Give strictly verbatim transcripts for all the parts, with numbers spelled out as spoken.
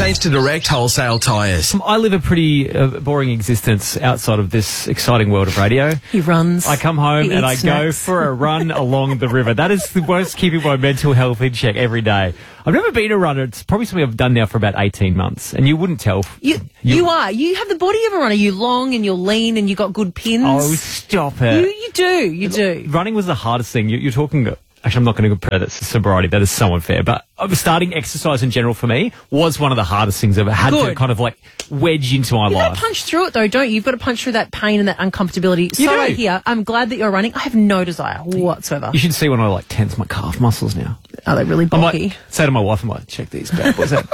Thanks to Direct Wholesale Tyres. I live a pretty uh, boring existence outside of this exciting world of radio. He runs. I come home He and I eats go snacks. for a run along the river. That is the most keeping my mental health in check every day. I've never been a runner. It's probably something I've done now for about eighteen months. And you wouldn't tell. You, you, you are. You have the body of a runner. You're long and you're lean and you got good pins. Oh, stop it. You, you do. You do. Running was the hardest thing. You, you're talking... Actually, I'm not going to compare that to sobriety. That is so unfair. But starting exercise in general for me was one of the hardest things I've ever had Good. to kind of like wedge into my You've life. got to punch through it, though, don't you? You've got to punch through that pain and that uncomfortability. You so do. right here, I'm glad that you're running. I have no desire whatsoever. You should see when I like tense my calf muscles now. Are they really I bulky? might say to my wife, I might check these bad boys out.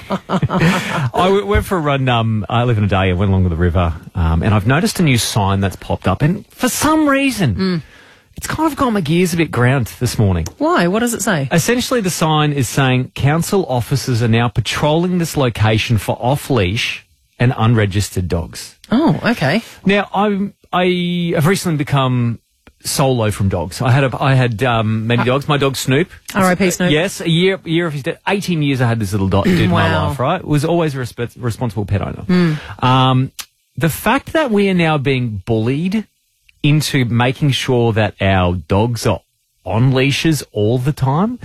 I w- went for a run. Um, I live in Adalia, went along with the river, um, and I've noticed a new sign that's popped up. And for some reason, Mm. it's kind of got my gears a bit ground this morning. Why? What does it say? Essentially, the sign is saying council officers are now patrolling this location for off-leash and unregistered dogs. Oh, okay. Now, I'm, I have recently become solo from dogs. I had a, I had um, many dogs. My dog Snoop. R I P Snoop. Yes, a year, a year of his death. eighteen years I had this little dog dude in my Wow. life, right? Was always a resp- responsible pet owner. Mm. Um, the fact that we are now being bullied into making sure that our dogs are on leashes all the time,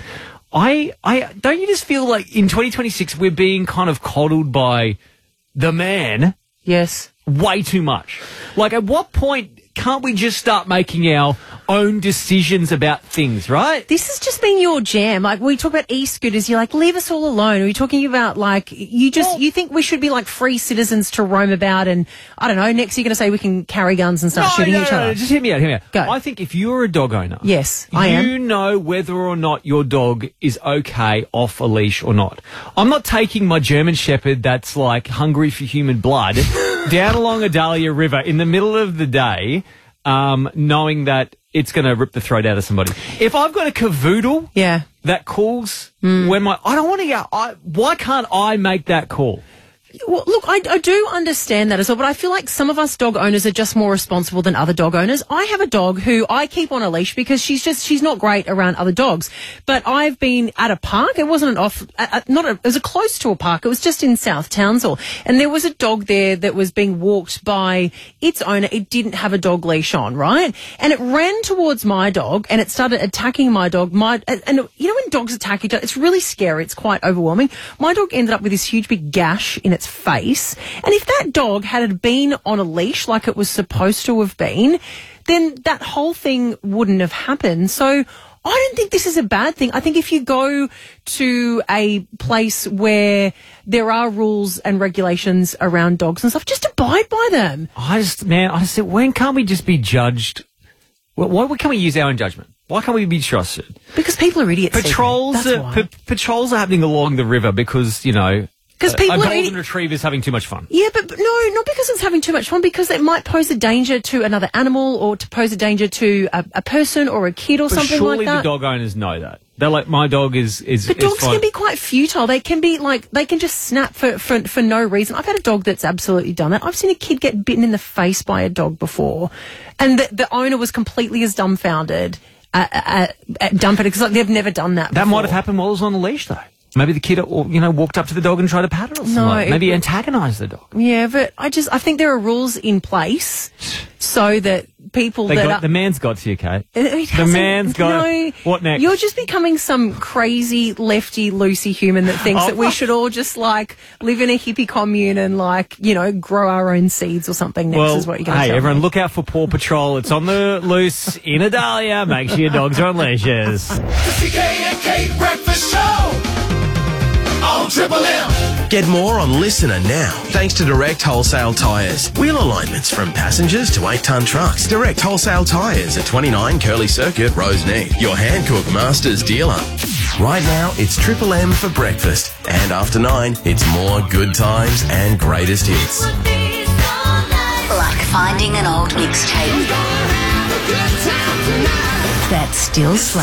I, I don't you just feel like in twenty twenty-six we're being kind of coddled by the man Yes. way too much? Like, at what point can't we just start making our own decisions about things, right? This has just been your jam. Like, we talk about e-scooters, you're like, leave us all alone. Are we talking about, like, you just, Well- you think we should be, like, free citizens to roam about and, I don't know, next you're going to say we can carry guns and start shooting no, each no, other. no, just hear me out, hear me out. Go. I think if you're a dog owner, Yes, I am. you know whether or not your dog is okay off a leash or not. I'm not taking my German Shepherd that's like hungry for human blood down along Adalia River in the middle of the day, um, knowing that it's going to rip the throat out of somebody. If I've got a cavoodle Yeah. that calls when my, I don't want to go, I, why can't I make that call? Well, look, I, I do understand that as well, but I feel like some of us dog owners are just more responsible than other dog owners. I have a dog who I keep on a leash because she's just, she's not great around other dogs. But I've been at a park. It wasn't an off, uh, not a, it was a close to a park. It was just in South Townsville. And there was a dog there that was being walked by its owner. It didn't have a dog leash on, right? And it ran towards my dog and it started attacking my dog. My, and, and you know, when dogs attack each other, it's really scary. It's quite overwhelming. My dog ended up with this huge big gash in its face, and if that dog had been on a leash like it was supposed to have been, then that whole thing wouldn't have happened. So I don't think this is a bad thing. I think if you go to a place where there are rules and regulations around dogs and stuff, just abide by them. I just, man, I just said, when can't we just be judged? Well, why can't we use our own judgment? Why can't we be trusted? Because people are idiots. Patrols, Stephen. are, That's why. pa- patrols are happening along the river because, you know, 'Cause a- people a are golden idi- retriever's having too much fun. Yeah, but no, not because it's having too much fun, because it might pose a danger to another animal or to pose a danger to a, a person or a kid or But something surely like that. the dog owners know that. They're like, my dog is is. But is dogs fine. can be quite futile. They can be like, they can just snap for, for, for no reason. I've had a dog that's absolutely done that. I've seen a kid get bitten in the face by a dog before, and the, the owner was completely as dumbfounded, uh, uh, uh, dumbfounded, because like, they've never done that That before. might have happened while it was on the leash, though. Maybe the kid, or, you know, walked up to the dog and tried to pat it or something. No, like that. it Maybe would- antagonised the dog. Yeah, but I just, I think there are rules in place so that people They that got, are... the man's got to you, Kate. It- it The hasn't- man's got. no, What next? You're just becoming some crazy lefty loosey human that thinks Oh. that we should all just like live in a hippie commune and like, you know, grow our own seeds or something next Well, is what you're going to hey, tell everyone, me. look out for Paw Patrol. It's on the loose in Adalia. Make sure your dogs are on leashes. The C K and K Breakfast Show on Triple M. Get more on Listener now, thanks to Direct Wholesale Tyres. Wheel alignments from passengers to eight-ton trucks. Direct Wholesale Tyres at twenty-nine Curly Circuit, Roseneath. Your Hankook Masters dealer. Right now, it's Triple M for breakfast. And after nine, it's more good times and greatest hits. Like finding an old mixtape that's still slaps.